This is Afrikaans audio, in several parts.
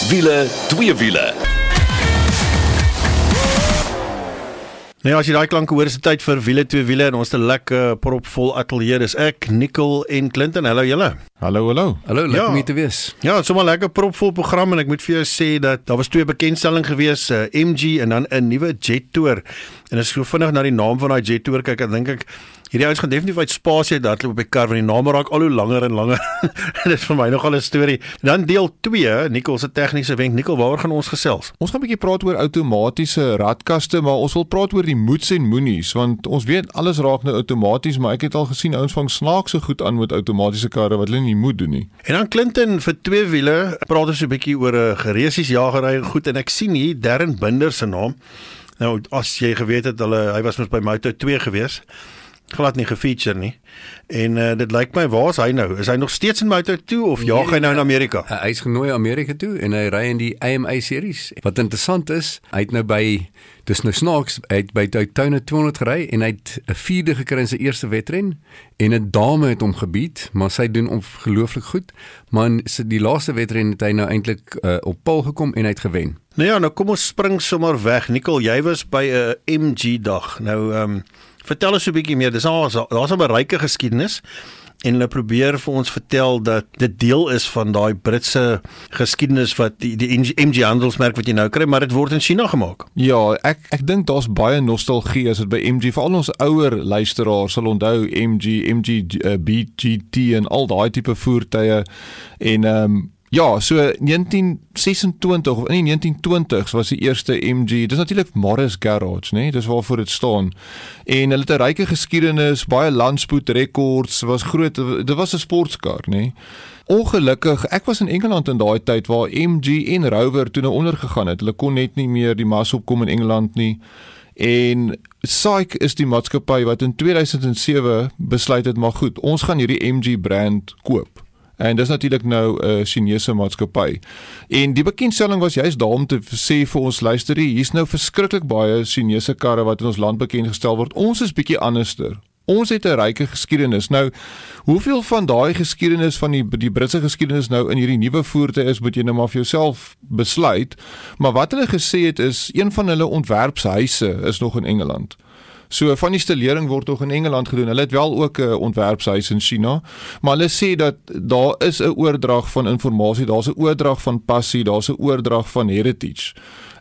Wiele, twee wiele. Nou ja, as jy daai klanke hoor, is dit tyd vir wiele, twee wiele en ons het 'n lekker propvol ateljee. Dis ek, Nicol en Clinton. Hallo julle. Hallo. Hallo, lekker om hier te wees. Ja, het is sommer lekker propvol program en ek moet vir jou sê dat daar was twee bekendstelling gewees, MG en dan 'n nuwe Jet Tour. En as ek so vinnig na die naam van daai Jet Tour kyk, dan dink ek hierdie ouens gaan definitief uit spasie uit hardloop op die kar, want die name raak al hoe langer en langer. Dit is vir my nogal 'n storie. Dan deel 2, Nicol se tegniese wenk. Nicol, waaroor gaan ons gesels? Ons gaan 'n bietjie praat oor outomatiese radkaste, maar ons wil praat oor die moets en moenies, want ons weet alles raak nou outomaties, maar ek het al gesien ouens vang snaakse goed aan met outomatiese karre wat hulle nie moet doen nie. En dan Clinton vir twee wiele, praat ons 'n bietjie oor 'n geresies jagery goed en ek sien hier Darren Binder se naam. Nou as jy geweet het hy was mos by Moto2 gewees. Glad nie gefeature nie. En dit lyk my, waar is hy nou? Is hy nog steeds in Moto2 of jaag hy nou in Amerika? Hy is genooi Amerika toe en hy ry in die AMA series. Wat interessant is, hy het nou dis nou snaaks, hy het by Daytona 200 gery en hy het 'n 4de gekry in sy eerste wedren en 'n dame het hom gebied, maar sy doen ongelooflik goed. Maar in die laaste wedren het hy nou eintlik op pole gekom en hy het gewen. Nou ja, nou kom ons spring sommer weg. Nicol, jy was by 'n MG dag. Nou vertel ons 'n bietjie meer. Daar's al 'n ryke geskiedenis en hulle probeer vir ons vertel dat dit deel is van daai Britse geskiedenis wat die MG handelsmerk wat jy nou kry, maar dit word in China gemaak. Ja, ek dink daar's baie nostalgie as dit by MG, veral ons ouer luisteraars sal onthou MG BGT en al daai tipe voertuie en ja, so 1926 of in die 1920s was die eerste MG. Dis natuurlik Morris Garage, né? Dis waarvoor dit staan. En hulle het 'n ryke geskiedenis, baie landspoedrekords, was groot. Dit was 'n sportkar, né? Ongelukkig, ek was in Engeland in daai tyd waar MG en Rover toe nou ondergegaan het. Hulle kon net nie meer die mas opkom in Engeland nie. En SAIC is die maatskappy wat in 2007 besluit het, maar goed, ons gaan hierdie MG brand koop. En dis natuurlik nou 'n Chinese maatskappy. En die bekendstelling was juist daarom te sê vir ons luisterie, hier's nou verskriklik baie Chinese karre wat in ons land bekend gestel word. Ons is bietjie anderster. Ons het 'n ryke geskiedenis. Nou, hoeveel van daai geskiedenis van die Britse geskiedenis nou in hierdie nuwe voertuie is, moet jy nou maar vir jouself besluit. Maar wat hulle gesê het is, een van hulle ontwerpshuise is nog in Engeland. So van die stelering word nog in Engeland gedoen. Hulle het wel ook 'n ontwerpshuis in China, maar hulle sê dat daar is 'n oordrag van inligting, daar's 'n oordrag van passie, daar's 'n oordrag van heritage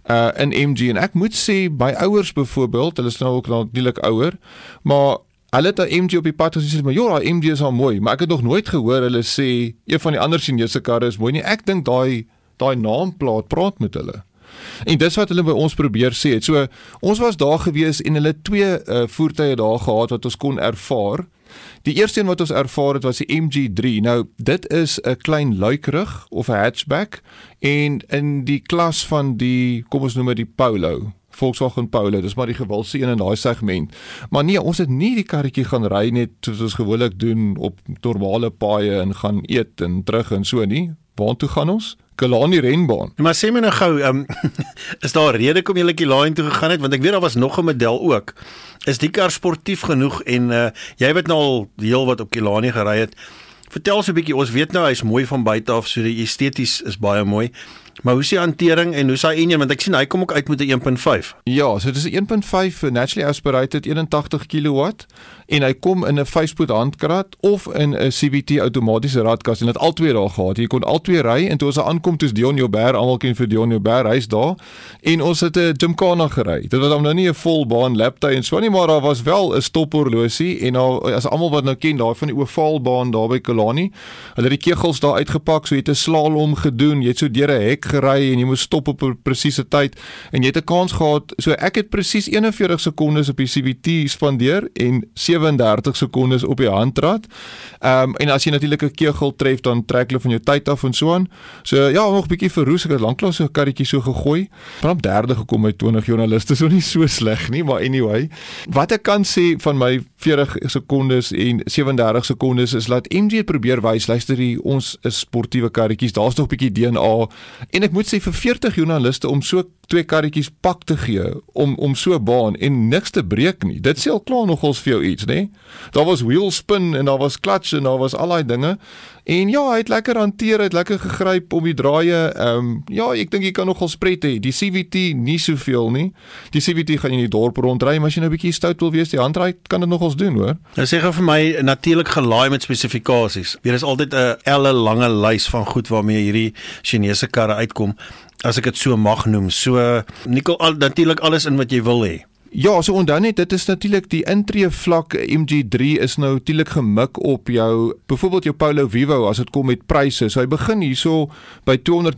in MG. En ek moet sê by ouers byvoorbeeld, hulle is nou ook natuurlik ouer, maar hulle het 'n MG op die pad gesien, maar ja, MG is al mooi, maar ek het nog nooit gehoor hulle sê een van die ander Chinese karre is mooi nie. Ek dink daai naamplaat praat met hulle. En dis wat hulle by ons probeer sê het. So, ons was daar gewees en hulle twee voertuie daar gehad wat ons kon ervaar. Die eerste een wat ons ervaar het was die MG3. Nou, dit is 'n klein luikrug of 'n hatchback en in die klas van die, kom ons noem dit die Polo. Volkswagen Polo, dis maar die gewildste een in daai segment. Maar nee, ons het nie die karretjie gaan ry net soos ons gewoonlik doen op normale paaie en gaan eet en terug en so nie. Waartoe gaan ons? Killarney renbaan. Maar sê my nou gou, is daar 'n rede kom jy Killarney toe gegaan het? Want ek weet daar was nog 'n model ook. Is die kar sportief genoeg en jy weet nou al heel wat op Killarney gery het. Vertel so 'n bietjie, ons weet nou hy's mooi van buite af, so die esteties is baie mooi. Maar hoe is die hantering en hoe is hy enjin? Want ek sien hy kom ook uit met 'n 1.5. Ja, so dit is 'n 1.5 naturally aspirated 81 kW en hy kom in 'n 5-spoed handkrat of in 'n CVT outomatiese radkas en dit al twee daar gehad. Jy kon al twee ry en toe ons aankom toe's Dion Joubert, almal ken vir Dion Joubert, hy's daar en ons het 'n Gymkhana gery. Dit was nou nie 'n volbaan laptop en so nie, maar daar was wel 'n stophorlosie en as almal wat nou ken daai van die ovaalbaan daar by Killarney, hulle het die kegels daar uitgepak, so jy het 'n slalom gedoen, jy het so deur 'n hek gery en jy moes stop op 'n presiese tyd en jy het 'n kans gehad, so ek het presies 41 sekondes op die CVT spandeer en 37 sekondes op die handrat. En as jy natuurlik 'n kegel tref, dan trek hulle van jou tyd af en so aan. So ja, nog 'n bietjie verroes, ek het lanklaas so 'n karretjie so gegooi. Maar op derde gekom met 20 joernaliste, so nie so sleg nie, maar anyway. Wat ek kan sê van my 40 sekondes en 37 sekondes is dat MG probeer wys, luister hier, ons is sportiewe karretjies, daar's nog 'n bietjie DNA. En ek moet sê vir 40 joernaliste om so twee karretjies pak te gee om so 'n baan en niks te breek nie. Dit sê al klaar nogals vir jou iets, né? Daar was wheel spin en daar was clutch en daar was al daai dinge En ja, hy het lekker hanteer, hy het lekker gegryp om die draaie. Ja, ek dink jy kan nogal spret hê. Die CVT nie soveel nie. Die CVT gaan jy in die dorp rondry, maar as jy nou 'n bietjie stout wil wees, die handdraai kan dit nogals doen, hoor. Nou sê gou vir my, natuurlik gelaai met spesifikasies. Daar is altyd 'n ellelange lys van goed waarmee hierdie Chinese karre uitkom, as ek dit so mag noem. So Nicole, natuurlik alles in wat jy wil hê. Ja, so onthou net, dit is natuurlik die intree vlak MG3 is nou natuurlik gemik op jou, byvoorbeeld jou Polo Vivo as dit kom met pryse. So hy begin hierso by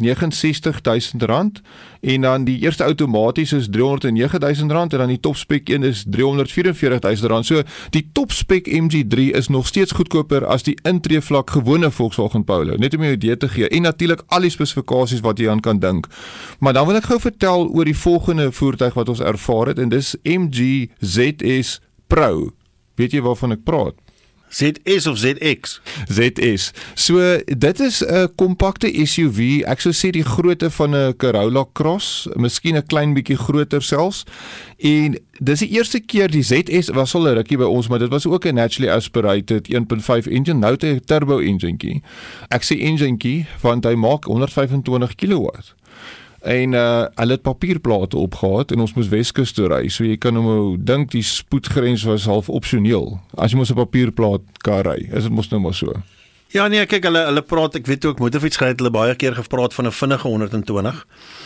R269,000 en dan die eerste outomaties is R309,000 en dan die topspek een is R344,000. So die topspek MG3 is nog steeds goedkoper as die intree vlak gewone Volkswagen Polo. Net om jou 'n idee te gee. En natuurlik al die spesifikasies wat jy aan kan dink. Maar dan wil ek gou vertel oor die volgende voertuig wat ons ervaar het en dis MG ZS Pro. Weet jy waarvan ek praat? ZS of ZX? ZS. So dit is 'n kompakte SUV. Ek sou sê die grootte van 'n Corolla Cross, miskien 'n klein bietjie groter selfs. En dis die eerste keer die ZS was al 'n rukkie by ons, maar dit was ook 'n naturally aspirated 1.5 engine, nou 'n turbo enjinkie. Ek sê enjinkie want hy maak 125 kW. En hulle het papierplate opgehad en ons moes Weskus toe ry. So jy kan nou dink die spoedgrens was half opsioneel. As jy mos 'n papierplaat kan ry, is dit mos nou maar so. Ja nee, kyk hulle praat, ek weet ook motorfiets gery het hulle baie keer gepraat van 'n vinnige 120.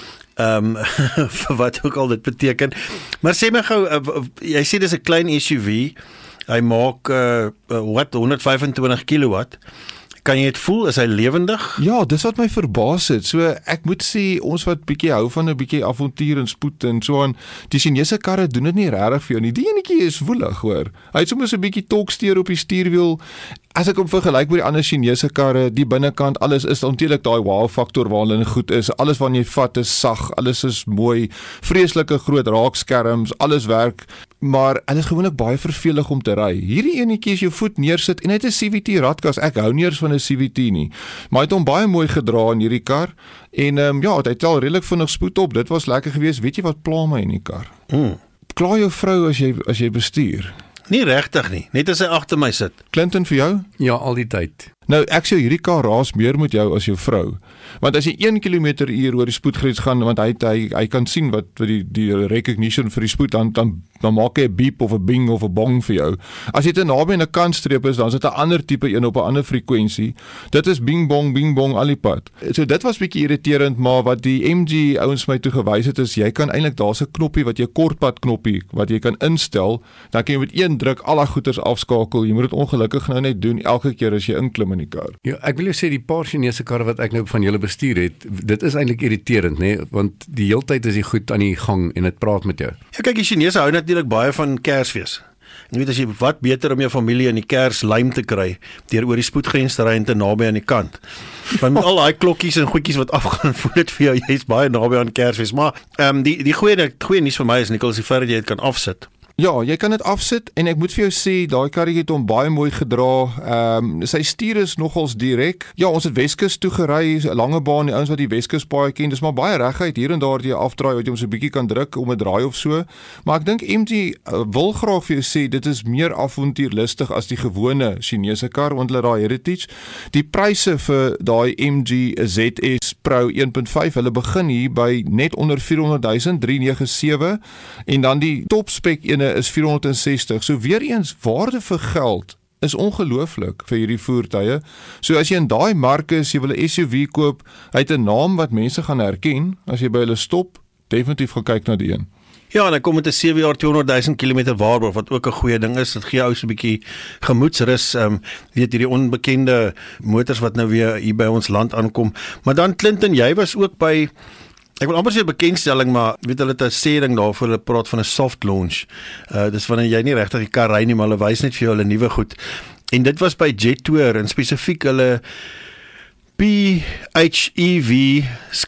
Vir wat ook al dit beteken. Maar sê my gou, jy sê dis 'n klein SUV. Hy maak 125 kW. Kan jy dit voel? Is hy lewendig? Ja, dis wat my verbaas het. So ek moet sê ons wat bietjie hou van 'n bietjie avontuur en spoed en so aan, die Chinese karre doen dit nie regtig vir jou nie. Die enetjie is woelig, hoor. Hy het soms 'n bietjie tolksteer op die stuurwiel. As ek hom vergelyk met die ander Chinese karre, die binnekant, alles is natuurlik daai wow faktor waar hulle goed is. Alles wat jy vat is sag, alles is mooi, vreeslike groot raakskerms, alles werk, maar hulle is gewoonlik baie vervelig om te ry. Hierdie enetjie as jou voet neersit en hy het 'n CVT radkas. Ek hou nie eers van 'n CVT nie, maar hy het hom baie mooi gedra in hierdie kar en ja, hy het al redelik vinnig spoed op. Dit was lekker geweest. Weet jy wat pla my in die kar? Kla jou vrou as jy bestuur? Nie regtig nie, net as hy agter my sit. Clinton, vir jou? Ja, al die tyd. Nou, ek sê hierdie kar raas meer met jou as jou vrou. Want as jy 1 km/h oor die spoedgrens gaan, want hy kan sien wat die recognition vir die spoed dan maak hy 'n beep of 'n bing of 'n bong vir jou. As jy te naby aan 'n kantstreep is, dan is dit 'n ander tipe een op 'n ander frekwensie. Dit is bing bong al die pad. So dit was bietjie irriterend, maar wat die MG ouens my toe gewys het is jy kan eintlik daar's 'n knoppie wat jy kortpad knoppie wat jy kan instel, dan kan jy met een druk al die goeders afskakel. Jy moet dit ongelukkig nou net doen elke keer as jy inklim in die kar. Ja, ek wil jou sê die paar Chinese karre wat ek nou van julle bestuur het, dit is eintlik irriterend, nê, want die heeltyd is die goed aan die gang en dit praat met jou. Ja kyk, die Chinese hou natuurlik baie van Kersfees. Jy weet as jy wat beter om jou familie in die Kersluim te kry deur oor die spoedgrens te ry en te naby aan die kant. Want met al daai klokkies en goedjies wat afgaan, voel dit vir jou jy's baie naby aan Kersfees. Maar die goeie nuus vir my is Nicole, is die feit dat jy dit kan afsit. Ja, jy kan dit afsit en ek moet vir jou sê, daai karretjie het hom baie mooi gedra. Sy stuur is nogals direk. Ja, ons het Weskus toe gery, 'n lange baan, die ouens wat die Weskus paai ken, dis maar baie reguit hier en daar jy afdraai wat jy hom so 'n bietjie kan druk om 'n draai of so. Maar ek dink MG wil graag vir jou sê dit is meer avontuurlustig as die gewone Chinese kar want hulle daai heritage. Die pryse vir daai MG ZS Pro 1.5, hulle begin hier by net onder 400,000, 397 en dan die topspek is 460. So weer eens, waarde vir geld is ongelooflik vir hierdie voertuie. So as jy in daai mark is, jy wil 'n SUV koop, hy het 'n naam wat mense gaan herken, as jy by hulle stop, definitief gaan kyk na die een. Ja, en dan kom met 'n 7 jaar 200,000 km waarborg wat ook 'n goeie ding is. Dit gee ou so 'n bietjie gemoedsrus, weet hierdie onbekende motors wat nou weer hier by ons land aankom. Maar dan Clinton, jy was ook by, ek wil amper sê 'n bekendstelling, maar weet hulle het 'n sêding daarvoor, hulle praat van 'n soft launch. Dis wanneer jy nie regtig die kar ry nie, maar hulle wys net vir jou hulle nuwe goed. En dit was by Jetour en spesifiek hulle PHEV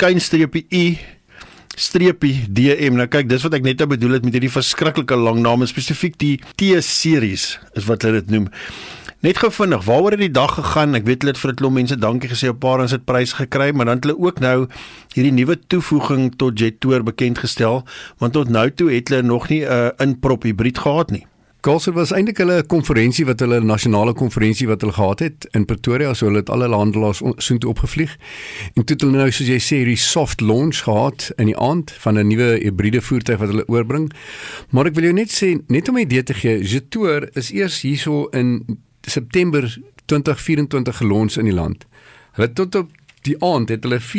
_E_DM. Nou kyk, dis wat ek net bedoel het met hierdie verskriklike lang naam, spesifiek die T-series is wat hulle dit noem. Net gou vinnig, waaroor het die dag gegaan? Ek weet hulle het vir 'n klomp mense dankie gesê, 'n paar ons het pryse gekry, maar dan het hulle ook nou hierdie nuwe toevoeging tot Jetour bekend gestel, want tot nou toe het hulle nog nie 'n inprop hybrid gehad nie. Kalser was eintlik hulle konferensie wat hulle nasionale konferensie wat hulle gehad het in Pretoria, so hulle het alle handelaars soontoe opgevlieg. En toe het hulle nou soos jy sê die soft launch gehad in die aand van 'n nuwe hibriede voertuig wat hulle oorbring. Maar ek wil jou net sê, net om 'n idee te gee, Jetour is eers hierso in September 2024 gelons in die land. Hulle tot op die aand het hulle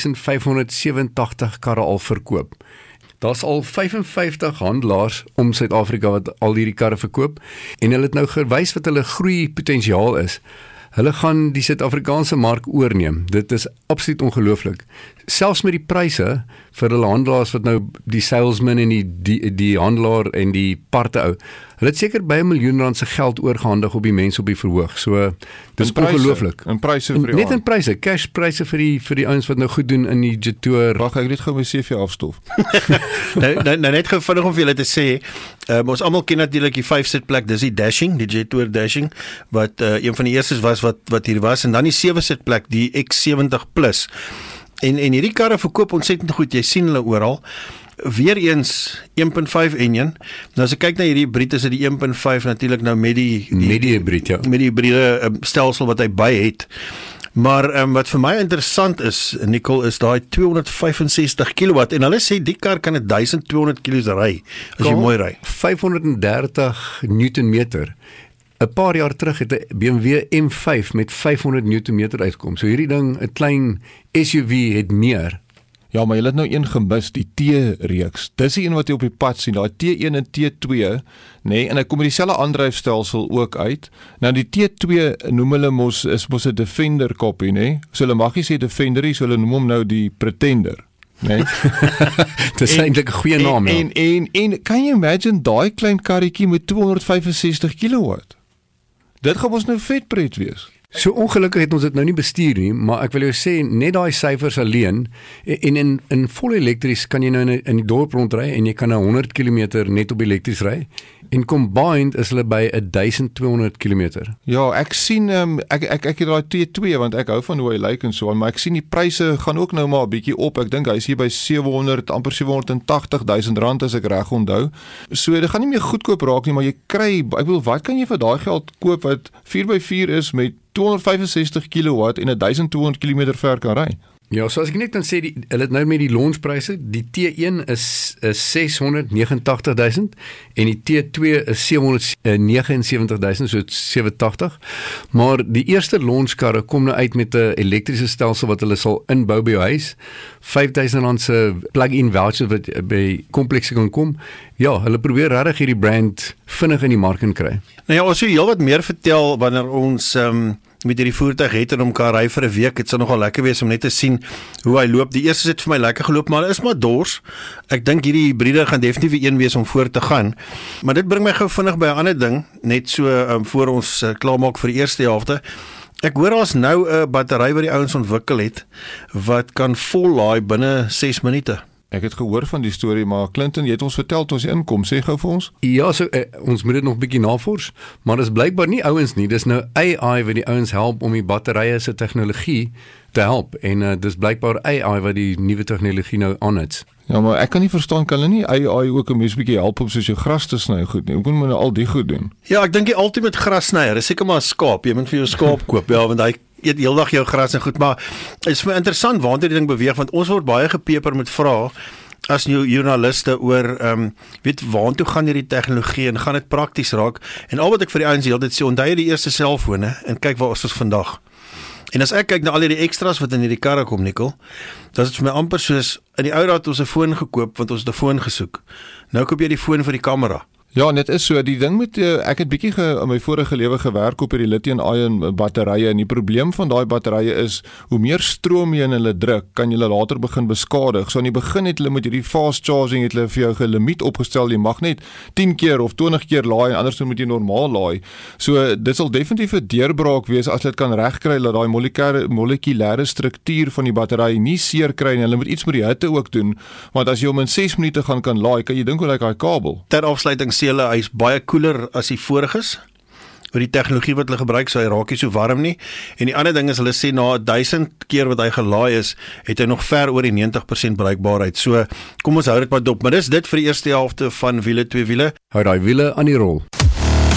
4587 karre al verkoop. Daar's al 55 handelaars om Suid-Afrika wat al hierdie karre verkoop en hulle het nou gewys wat hulle groei potensiaal is. Hulle gaan die Suid-Afrikaanse mark oorneem. Dit is absoluut ongelooflik. Selfs met die pryse vir hulle handelaars wat nou die salesman en die handelaar en die parte hou. Hulle het seker by R1 miljoen se geld oorgehandig op die mense op die verhoog. So dis ongelooflik. En pryse vir die net in pryse, cash pryse vir die ouens wat nou goed doen in die Jetour. Wag, ek net gou my CV afstof. nou net gou vinnig om vir julle te sê, ons almal ken natuurlik die 5-sitplek, dis die Dashing, die Jetour Dashing, wat een van die eerstes was wat hier was, en dan die 7-sitplek, die X70 Plus. En hierdie karre verkoop ontsettend goed, jy sien hulle oral. Weereens 1.5 enjin. Nou as ek kyk na hierdie hybrid, is dit die 1.5 natuurlik nou met die hybrid, ja. Met die hybride stelsel wat hy by het. Maar wat vir my interessant is, Nicole, is daai 265 kW en hulle sê die kar kan 1200 km ry as jy mooi ry. 530 Newtonmeter. 'n Paar jaar terug het 'n BMW M5 met 500 Newtonmeter uitkom. So hierdie ding, 'n klein SUV het meer. Ja, maar jy het nou een gemis, die T-reeks. Dis die een wat jy op die pad sien, daai T1 en T2, nê, en hy kom met dieselfde aandryfstelsel ook uit. Nou die T2 noem hulle is mos 'n Defender koppie, nê? So hulle mag nie sê Defender nie, so hulle noem hom nou die Pretender. Nee. Dis eintlik 'n goeie naam, ja. En kan jy imagine daai klein karretjie met 265 kW? Dit gaan ons nou vet pret wees. So ongelukkig het ons dit nou nie bestuur nie, maar ek wil jou sê, net daai syfers alleen, en in vol elektries kan jy nou in die dorp rondry, en jy kan 100 km net op elektries ry, en combined is hulle by 1200 km. Ja, ek sien, ek het daai T2, want ek hou van hoe hy lyk en so, maar ek sien die pryse gaan ook nou maar 'n bietjie op, ek dink hy is hier by 700, amper 780.000 rand as ek reg onthou. So dit gaan nie meer goedkoop raak nie, maar jy kry, ek bedoel, wat kan jy vir daai geld koop wat 4x4 is met 265 kW en 1200 km ver kan ry? Ja, so as ek net dan sê, hulle het nou met die launchpryse, die T1 is 689.000 en die T2 is 779.000, so 780. Maar die eerste launchkarre kom nou uit met 'n elektriese stelsel wat hulle sal inbou by jou huis. R5,000 se plug-in voucher wat by komplekse kan kom. Ja, hulle probeer regtig hierdie brand vinnig in die mark kry. Nou ja, ons sou heel wat meer vertel wanneer ons met hierdie voertuig het en hom kan ry vir 'n week. Dit sal nogal lekker wees om net te sien hoe hy loop. Die eerste het vir my lekker geloop, maar hy is maar dors. Ek dink hierdie hybride gaan definitief een wees om voor te gaan. Maar dit bring my gou vinnig by 'n ander ding, net so voor ons klaarmaak vir die eerste helfte. Ek hoor daar's nou 'n battery wat die ouens ontwikkel het wat kan vollaai binne 6 minute. Ek het gehoor van die storie, maar Clinton, jy het ons vertel toe ons inkom, sê gou vir ons. Ja, so ons moet dit nog 'n bietjie navors, maar dis blykbaar nie ouens nie, dis nou AI wat die ouens help om die batterye se tegnologie te help, en dis blykbaar AI wat die nuwe tegnologie nou aanhits. Ja, maar ek kan nie verstaan, kan hulle nie AI ook 'n mens bietjie help om soos jou gras te sny goed nie? Hoe kan hulle al die goed doen? Ja, ek dink die ultimate grassnyer is seker maar 'n skaap. Jy moet vir jou skaap koop, ja, want hy eet heeldag jou gras en goed, maar is vir my interessant waartoe die ding beweeg, want ons word baie gepeper met vrae as joernaliste oor weet waartoe gaan hierdie tegnologie en gaan dit prakties raak, en al wat ek vir die ouens heeltyd sê, onthou die eerste selfone en kyk waar is ons vandag. En as ek kyk na al hierdie extras wat in hierdie karre kom, Nicole, dan is dit vir my amper soos in die ou dae het ons 'n foon gekoop want ons het 'n foon gesoek. Nou koop jy die foon vir die kamera. Ja, net is so, die ding met ek het bietjie in my vorige lewe gewerk op hierdie lithium-ion batterye, en die probleem van daai batterye is hoe meer stroom jy in hulle druk, kan jy hulle later begin beskadig. So aan die begin het hulle met hierdie fast charging het hulle vir jou 'n limiet opgestel, jy mag net 10 keer of 20 keer laai en anders moet jy normaal laai. So dit sal definitief 'n deurbraak wees as dit kan regkry dat daai molekulêre struktuur van die battery nie seer kry nie. Hulle moet iets met die hitte ook doen, want as jy hom in 6 minute kan laai, kan jy dink hoe lyk daai kabel. Ter afsluiting sê hulle hy's baie koeler as die voriges, oor die tegnologie wat hulle gebruik, so hy raak nie so warm nie. En die ander ding is, hulle sê na 1000 keer wat hy gelaai is, het hy nog ver oor die 90% bruikbaarheid. So kom ons hou dit maar dop, maar dis dit vir die eerste helfte van Wiele 2 Wiele. Hou daai wiele aan die rol.